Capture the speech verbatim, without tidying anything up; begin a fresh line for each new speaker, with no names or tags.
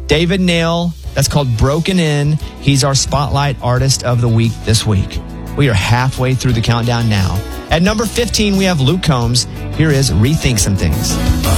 David Nail, that's called Broken In. He's our Spotlight Artist of the Week this week. We are halfway through the countdown now. At number fifteen, we have Luke Combs. Here is Rethink Some Things.